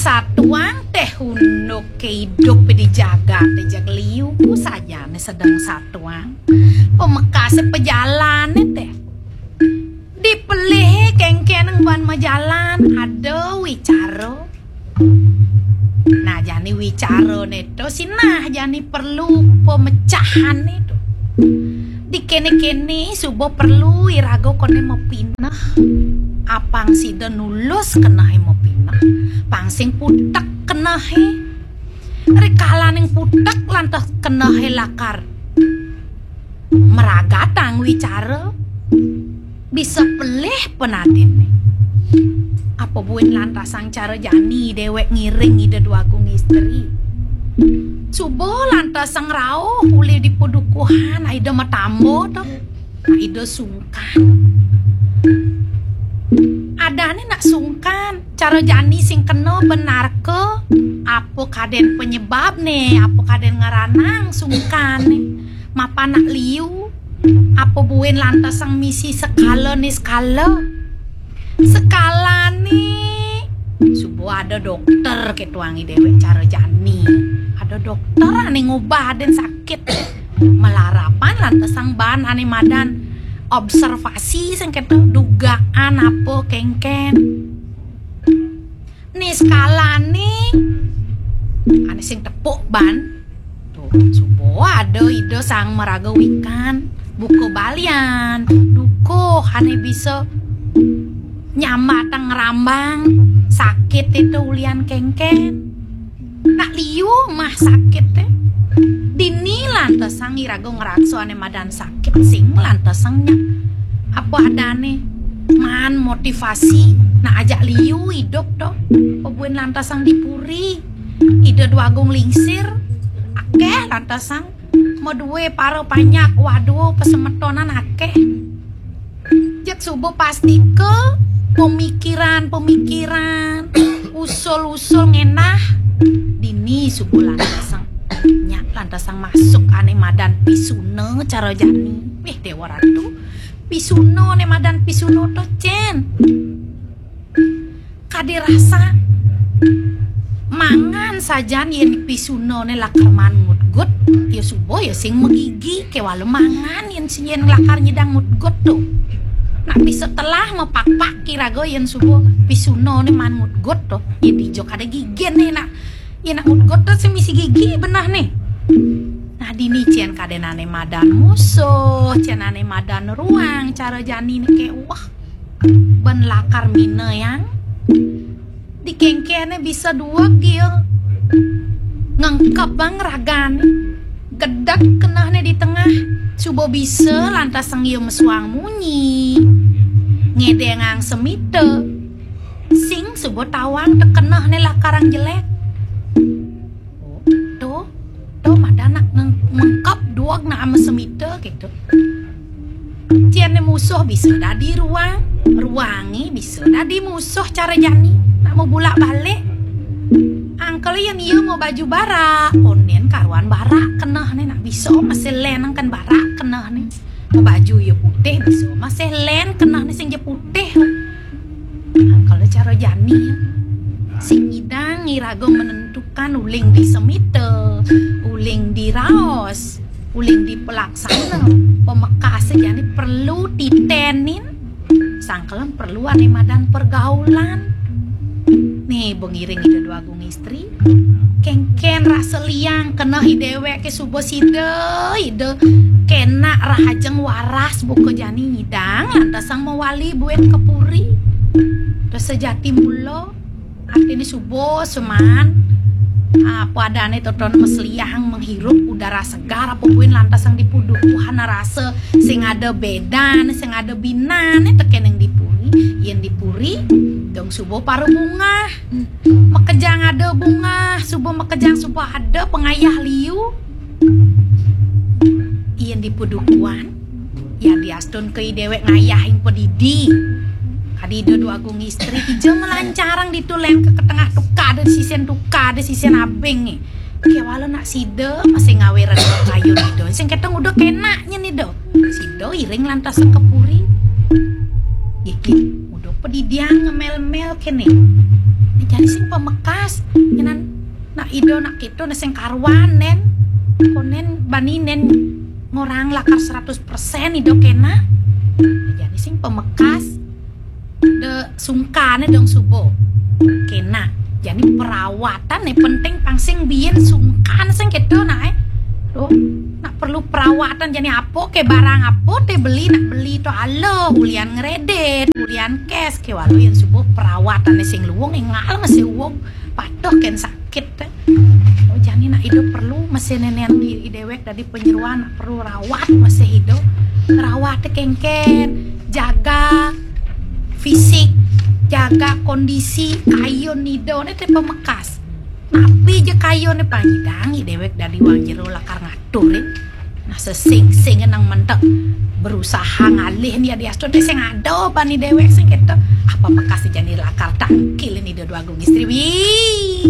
satuang teh hunduk kehidup dijaga teh liu saja nih sedang satuang pemekas pejalan teh dipelih kengkeneng ban majalan ada wicaro. Nah jani wicaro neto sinah jani perlu pemecahan itu di kene-kene subuh perlu irago kone mau pinah apang sida nulus kena mau pinah pangsing putak kena rekalan yang putak lantas kena lakar meragatang wicara bisa pelih penatin nih apa buin lantas sang cara jani dewek ngiring ide dua gung istri subuh lantas sang rau uli di podukuhan aida matambo toh aida sungkan ada nih nak sungkan cara jani sing kena benar ke apa kaden penyebab nih apa kaden ngaranang sungkan nih mapa nak liu apa buin lantas sang misi skala nih skala nih subuh ada dokter ketuangi dewek cara jani ada dokter ane ngubah den sakit melarapan lantas sang ban ane madan observasi sing ketu dugaan apa kengken nih skala nih ane sing tepuk ban tuh subuh ada ide sang meragawikan buku balian duko ane bisa nyamatang ngerambang sakit itu ulian kengken nak liu mah sakit teh dini lantas sang irago ngerakso ane madan sakit sing lantas sangnya apa adane man motivasi nak ajak liu hidup toh pebuin lantas sang dipuri ide dua agung lingsir akeh lantas sang modue paro banyak waduh pesemetonan akeh jak subuh pasti ke pemikiran usul ngenah dini subuh lantasang nyak lantasang masuk ane madan pisune cara jani dewa ratu pisuno ane madan pisuno to cen kade rasa mangan sajan yen pisuno ne lakar mangut gut ya subuh ya sing megigi kewalo mangan yen sing lakar nyedang mutgut tuh nak bisa telah mepak-pak kirago yen subuh pisuno ne mangut gut tuh yen dijok ada gigen nih nak ya nak mutgut tuh semisi gigi benah nih nah dini cian kadenane madan musuh cianane madan ruang cara jani nih kayak wah ben lakar mine yang di kengkene bisa dua gil ngengkap bang ragan gedak kenahnya di tengah subuh bisa lantas sengiu mesuang munyi ngedengang semite sing subuh tawang tekenahnya lakarang jelek tuh madanak ngengkap duak na ama semite gitu ciannya musuh bisa dadi ruangi bisa dadi musuh cara jani nak mau bulak balik angkel yang iya mau baju bara onen karuan bara kenah nih nak bisa masih lenang kan bara kenah nih mau baju ya putih bisa masih len kenah nih sing je putih angkel cara jani sing idang irago menentukan uling di semite uling di raos uling di pelaksana pemekas jani perlu ditenin sangkelan perlu ane madan pergaulan nih bengiring ide dua agung istri kengken rasa liang kena hidewe ke subuh ide kena rahajeng waras buko jani ngidang lantas sang mewali buet kepuri terus sejati mulo artinya subuh seman apa adane toton mesliang menghirup udara segar apa buin lantas sang dipudukuhan rasa sing ada bedan sing ada binan teken yang dipuri dong subuh paru bunga mekejang ada bunga subuh mekejang subuh ada pengayah liu ien dipudukuan ya diastun ke dewek ngayahing pedidi kadido dua agung istri hijau melancarang ditulen ke tengah tuka ada sisen abeng nih kewalo nak sida masih ngawe reda kayu nih do sing keteng udah kenaknya nih do sido iring lantas kepuri gigi udah pedidian ngemel-mel kene jadi sing pemekas ido nak gitu neseng karuanen konen baninen ngorang lakar 100% ido kena jadi sing pemekas de sungkane dong subo kena jadi perawatan nih penting pangsing bien sungkan sing gitu nah nak perlu perawatan jadi apa ke barang apa teh beli nak beli to alo ulian ngeredet ulian cash ke walu yang subuh perawatan sing luwung engal masih uang patoh ken sakit teh jadi nak hidup perlu masih nenek di dewek dari penyeruan nak perlu rawat masih hidup rawat kengken jaga fisik jaga kondisi kayu nido teh pemekas tapi je kayu ne panjidangi dewek dari wang jero lakar ngaturin nah sesing-sing nang mentek berusaha ngalih nih dia asto teh sing ado bani dewek sing keto apa bekas jadi lakar tangkil ini dua agung istri